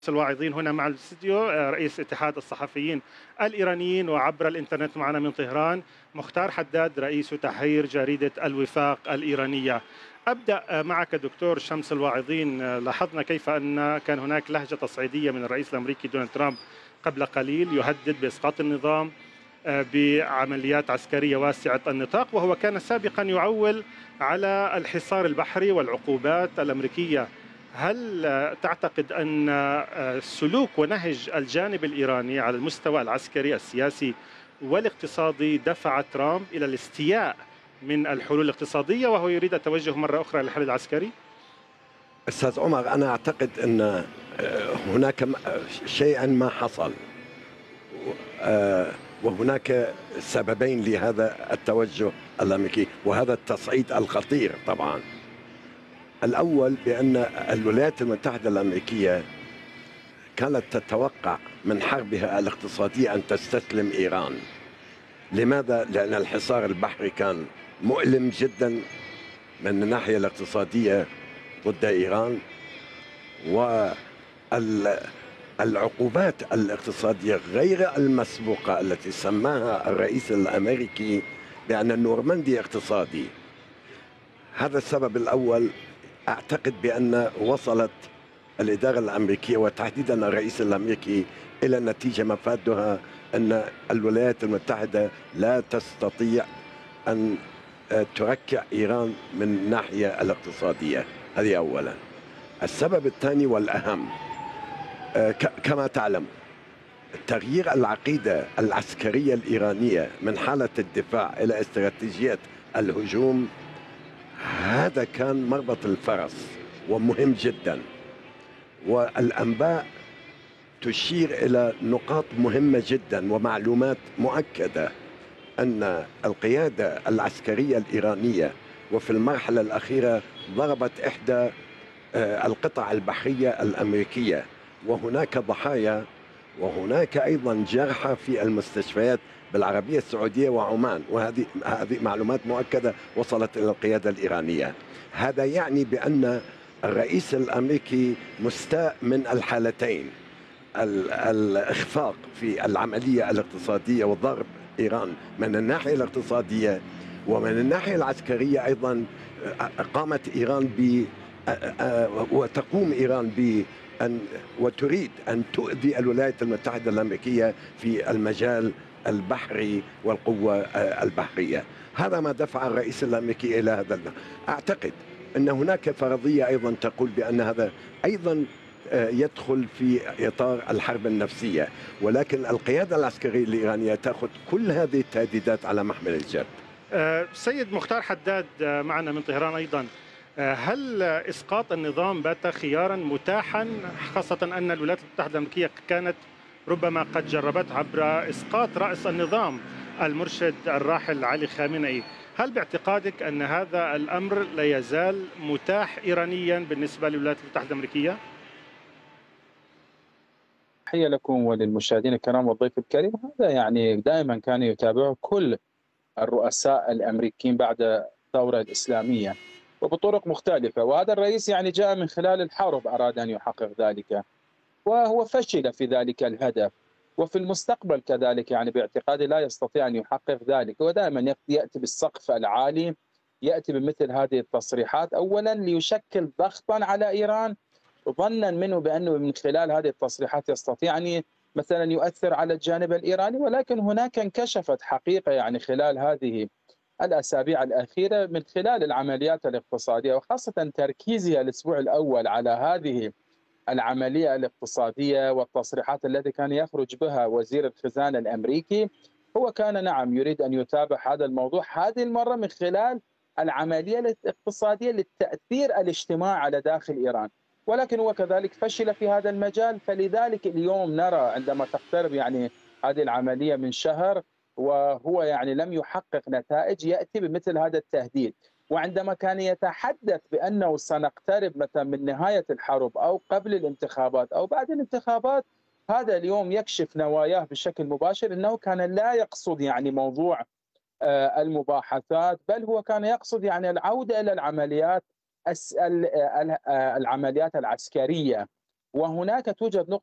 الواعظين هنا مع الاستديو رئيس اتحاد الصحفيين الإيرانيين، وعبر الإنترنت معنا من طهران مختار حداد رئيس تحرير جريدة الوفاق الإيرانية. أبدأ معك دكتور شمس الواعظين. لاحظنا كيف أن كان هناك لهجة تصعيدية من الرئيس الأمريكي دونالد ترامب قبل قليل يهدد بإسقاط النظام بعمليات عسكرية واسعة النطاق، وهو كان سابقا يعول على الحصار البحري والعقوبات الأمريكية. هل تعتقد أن سلوك ونهج الجانب الإيراني على المستوى العسكري السياسي والاقتصادي دفع ترامب إلى الاستياء من الحلول الاقتصادية وهو يريد التوجه مرة أخرى للحل العسكري؟ أستاذ عمر، أنا أعتقد أن هناك شيئا ما حصل، وهناك سببين لهذا التوجه الأمريكي وهذا التصعيد الخطير. طبعا الأول بأن الولايات المتحدة الأمريكية كانت تتوقع من حربها الاقتصادية أن تستسلم إيران. لماذا؟ لأن الحصار البحري كان مؤلم جدا من الناحية الاقتصادية ضد إيران، والعقوبات الاقتصادية غير المسبوقة التي سماها الرئيس الأمريكي بأن النورماندي اقتصادي. هذا السبب الأول. أعتقد بأن وصلت الإدارة الأمريكية وتحديدا الرئيس الأمريكي إلى نتيجة مفادها أن الولايات المتحدة لا تستطيع أن تركع إيران من الناحية الاقتصادية. هذه أولا. السبب الثاني والأهم، كما تعلم، تغيير العقيدة العسكرية الإيرانية من حالة الدفاع إلى استراتيجية الهجوم، هذا كان مربط الفرس ومهم جدا. والأنباء تشير إلى نقاط مهمة جدا ومعلومات مؤكدة أن القيادة العسكرية الإيرانية وفي المرحلة الأخيرة ضربت إحدى القطع البحرية الأمريكية، وهناك ضحايا وهناك أيضا جرحى في المستشفيات بالعربية السعودية وعمان، وهذه معلومات مؤكدة وصلت إلى القيادة الإيرانية. هذا يعني بأن الرئيس الأمريكي مستاء من الحالتين، الإخفاق في العملية الاقتصادية وضرب إيران من الناحية الاقتصادية، ومن الناحية العسكرية أيضا قامت إيران وتقوم إيران بأن وتريد أن تؤذي الولايات المتحدة الأمريكية في المجال البحري والقوة البحرية. هذا ما دفع الرئيس الأمريكي إلى هذا. أعتقد أن هناك فرضية أيضا تقول بأن هذا أيضا يدخل في إطار الحرب النفسية، ولكن القيادة العسكرية الإيرانية تأخذ كل هذه التهديدات على محمل الجد. سيد مختار حداد معنا من طهران أيضا. هل إسقاط النظام بات خيارا متاحا، خاصة أن الولايات المتحدة الأمريكية كانت ربما قد جربت عبر إسقاط رأس النظام المرشد الراحل علي خامنئي؟ هل باعتقادك أن هذا الأمر لا يزال متاح إيرانيا بالنسبة للولايات المتحدة الأمريكية؟ تحية لكم وللمشاهدين الكرام والضيف الكريم. هذا يعني دائما كان يتابعه كل الرؤساء الأمريكيين بعد الثورة الإسلامية وبطرق مختلفة، وهذا الرئيس يعني جاء من خلال الحرب أراد أن يحقق ذلك وهو فشل في ذلك الهدف، وفي المستقبل كذلك يعني باعتقادي لا يستطيع أن يحقق ذلك. ودائما يأتي بالسقف العالي، يأتي بمثل هذه التصريحات أولا ليشكل ضغطا على إيران، ظنا منه بأنه من خلال هذه التصريحات يستطيع أن مثلا يؤثر على الجانب الإيراني. ولكن هناك انكشفت حقيقة يعني خلال هذه الأسابيع الأخيرة من خلال العمليات الاقتصادية، وخاصة تركيزها الأسبوع الأول على هذه العملية الاقتصادية والتصريحات التي كان يخرج بها وزير الخزانة الأمريكي. هو كان نعم يريد أن يتابع هذا الموضوع هذه المرة من خلال العملية الاقتصادية للتأثير الاجتماعي على داخل إيران، ولكن هو كذلك فشل في هذا المجال. فلذلك اليوم نرى عندما تقترب يعني هذه العملية من شهر وهو يعني لم يحقق نتائج، يأتي بمثل هذا التهديد. وعندما كان يتحدث بأنه سنقترب مثلا من نهاية الحرب أو قبل الانتخابات أو بعد الانتخابات، هذا اليوم يكشف نواياه بشكل مباشر أنه كان لا يقصد يعني موضوع المباحثات، بل هو كان يقصد يعني العودة إلى العمليات العسكرية وهناك توجد نقطة